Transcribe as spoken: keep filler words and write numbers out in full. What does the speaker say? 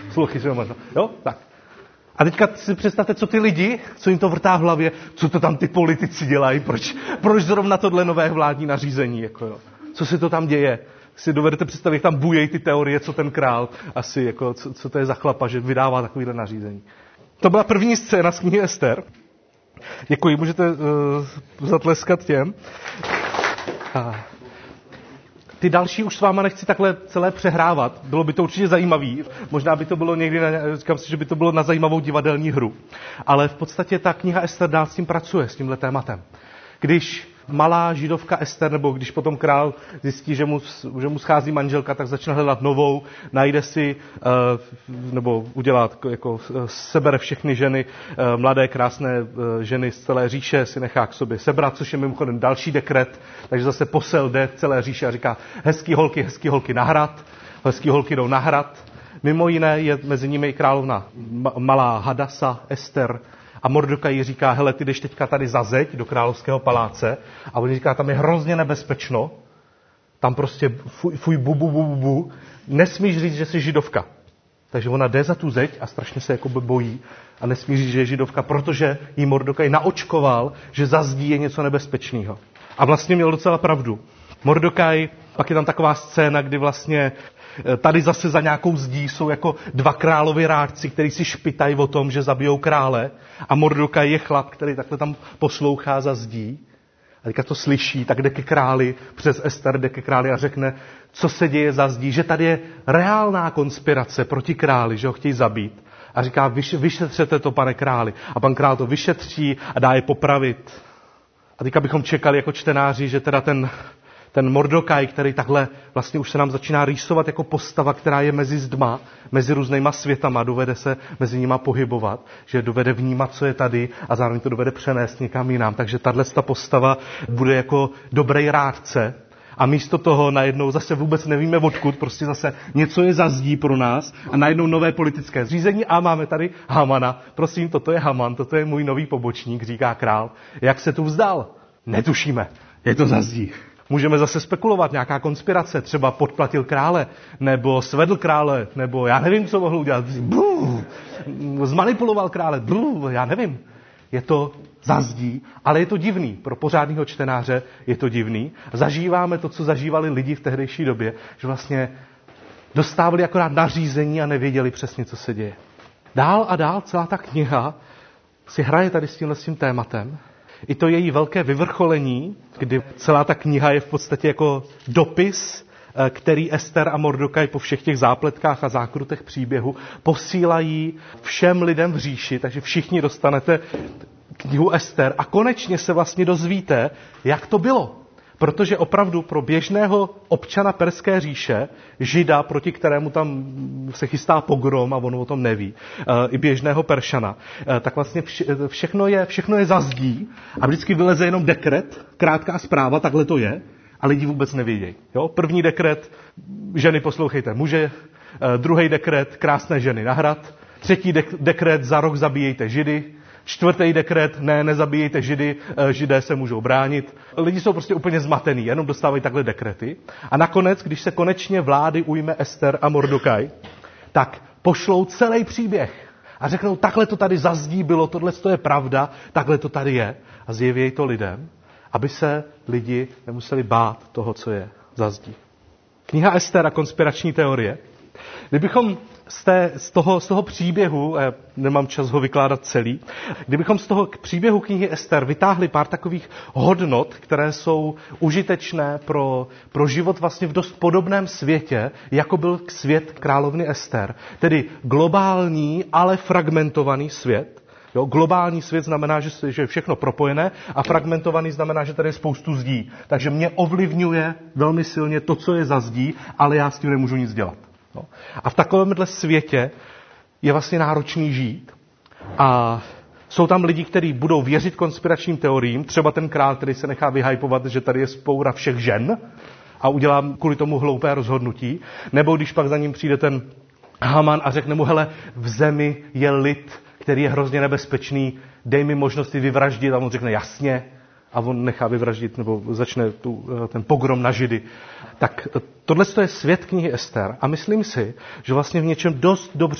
Sluchy svého manžela. Jo? Tak. A teďka si představte, co ty lidi, co jim to vrtá v hlavě, co to tam ty politici dělají, proč, proč zrovna tohle nové vládní nařízení, jako jo. Co se to tam děje? Si dovedete představit, jak tam bujejí ty teorie, co ten král asi, jako, co, co to je za chlapa, že vydává takovýhle nařízení. To byla první scéna z knihy Ester. Děkuji, můžete uh, zatleskat těm. A ty další už s váma nechci takhle celé přehrávat. Bylo by to určitě zajímavý. Možná by to bylo někdy, na, říkám si, že by to bylo na zajímavou divadelní hru. Ale v podstatě ta kniha Ester dál s tím pracuje, s tímhle tématem. Když malá židovka Ester, nebo když potom král zjistí, že mu, že mu schází manželka, tak začne hledat novou, najde si, nebo udělá, jako sebere všechny ženy, mladé, krásné ženy z celé říše si nechá k sobě sebrat, což je mimochodem další dekret, takže zase posel jde celé říše a říká, hezký holky, hezký holky na hrad, hezký holky jdou na hrad. Mimo jiné je mezi nimi i královna malá Hadasa, Ester, a Mordokaj říká, hele, ty jdeš teďka tady za zeď do královského paláce a on říká, tam je hrozně nebezpečno, tam prostě fuj, fuj bu, bu, bu, bu, bu, nesmíš říct, že jsi židovka. Takže ona jde za tu zeď a strašně se jakoby bojí a nesmí říct, že je židovka, protože jí Mordokaj naočkoval, že za zdí je něco nebezpečného. A vlastně měl docela pravdu. Mordokaj, pak je tam taková scéna, kdy vlastně tady zase za nějakou zdí jsou jako dva královi rádci, kteří si špitají o tom, že zabijou krále a Mordokaj je chlap, který takhle tam poslouchá za zdí a teďka to slyší, tak jde ke králi, přes Ester jde ke králi a řekne, co se děje za zdí, že tady je reálná konspirace proti králi, že ho chtějí zabít. A říká, vyš, vyšetřete to, pane králi. A pan král to vyšetří a dá je popravit. A teďka bychom čekali jako čtenáři, že teda ten Ten Mordokaj, který takhle vlastně už se nám začíná rýsovat jako postava, která je mezi zdma, mezi různýma světama, dovede se mezi nima pohybovat, že dovede vnímat, co je tady a zároveň to dovede přenést někam jinam. Takže tato postava bude jako dobrý rádce a místo toho najednou zase vůbec nevíme odkud, prostě zase něco je za zdí pro nás a najednou nové politické zřízení a máme tady Hamana. Prosím, toto je Haman, toto je můj nový pobočník, říká král. Jak se tu vzdal? Netušíme, je to za zdí. Můžeme zase spekulovat, nějaká konspirace, třeba podplatil krále, nebo svedl krále, nebo já nevím, co mohl udělat. Bluh, zmanipuloval krále, bluh, já nevím. Je to za zdí, ale je to divný. Pro pořádného čtenáře je to divný. Zažíváme to, co zažívali lidi v tehdejší době, že vlastně dostávali akorát nařízení a nevěděli přesně, co se děje. Dál a dál celá ta kniha si hraje tady s tímhle s tím tématem. I to její velké vyvrcholení, kdy celá ta kniha je v podstatě jako dopis, který Ester a Mordokaj po všech těch zápletkách a zákrutech příběhu posílají všem lidem v říši, takže všichni dostanete knihu Ester a konečně se vlastně dozvíte, jak to bylo. Protože opravdu pro běžného občana Perské říše, žida, proti kterému tam se chystá pogrom a on o tom neví, i běžného Peršana, tak vlastně všechno je, všechno je za zdí a vždycky vyleze jenom dekret, krátká zpráva, takhle to je, a lidi vůbec nevědějí. Jo? První dekret, ženy poslouchejte muže, druhý dekret, krásné ženy na hrad, třetí dek- dekret, za rok zabíjejte židy, čtvrtý dekret, ne, nezabíjejte židy, židé se můžou bránit. Lidi jsou prostě úplně zmatený, jenom dostávají takhle dekrety. A nakonec, když se konečně vlády ujme Ester a Mordokaj, tak pošlou celý příběh a řeknou, takhle to tady za zdí bylo, tohle to je pravda, takhle to tady je. A zjevějí to lidem, aby se lidi nemuseli bát toho, co je za zdí. Kniha Ester a konspirační teorie. Kdybychom z, té, z, toho, z toho příběhu, já nemám čas ho vykládat celý, kdybychom z toho příběhu knihy Ester vytáhli pár takových hodnot, které jsou užitečné pro, pro život vlastně v dost podobném světě, jako byl svět královny Ester, tedy globální, ale fragmentovaný svět. Jo, globální svět znamená, že, že je všechno propojené a fragmentovaný znamená, že tady je spoustu zdí. Takže mě ovlivňuje velmi silně to, co je za zdí, ale já s tím nemůžu nic dělat. No. A v takovémhle světě je vlastně náročný žít. A jsou tam lidi, kteří budou věřit konspiračním teoriím, třeba ten král, který se nechá vyhypovat, že tady je spoura všech žen a udělá kvůli tomu hloupé rozhodnutí. Nebo když pak za ním přijde ten Haman a řekne mu, hele, v zemi je lid, který je hrozně nebezpečný, dej mi možnosti vyvraždit. A on řekne, jasně. A on nechá vyvraždit, nebo začne tu, ten pogrom na židy. Tak tohle je svět knihy Ester a myslím si, že vlastně v něčem dost dobře